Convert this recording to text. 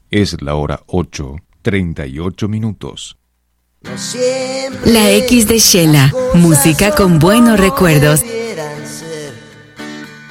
Es la hora 8:38. La X de Shela, música con buenos recuerdos.